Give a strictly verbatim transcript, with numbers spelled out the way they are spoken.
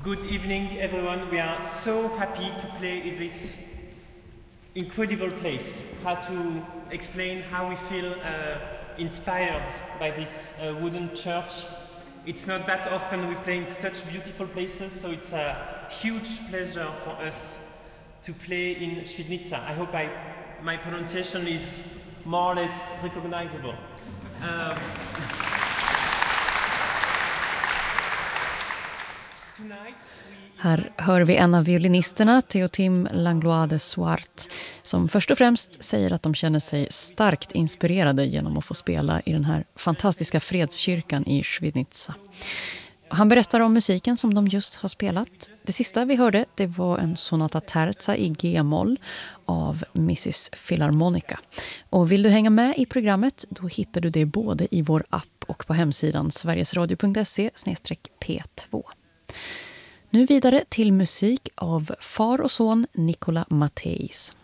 Good evening, everyone. We are so happy to play in this incredible place. How to explain how we feel uh, inspired by this uh, wooden church. It's not that often we play in such beautiful places, so it's a huge pleasure for us to play in Świdnica. I hope I, my pronunciation is more or less recognizable. Um, Här hör vi en av violinisterna, Théotime Langlois de Swart, som först och främst säger att de känner sig starkt inspirerade genom att få spela i den här fantastiska fredskyrkan i Świdnica. Han berättar om musiken som de just har spelat. Det sista vi hörde, det var en sonata terza i G-moll av missus Philharmonica. Och vill du hänga med i programmet, då hittar du det både i vår app och på hemsidan sverigesradio punkt se slash p två. Nu vidare till musik av far och son Nicola Matteis.